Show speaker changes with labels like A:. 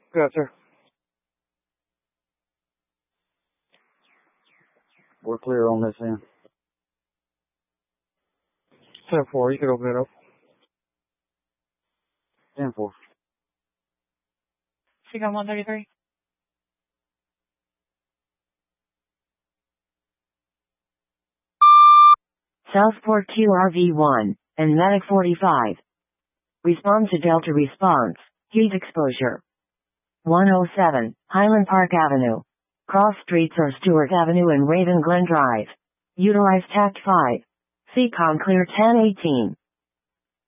A: Good, sir.
B: We're clear on this end.
A: 10-4, you can open it up.
B: 10-4.
C: Seagull 133.
D: Southport QRV1 and Medic 45. Respond to Delta response. Heat exposure. 107, Highland Park Avenue. Cross streets are Stewart Avenue and Raven Glen Drive. Utilize TACT 5. CCOM clear 1018.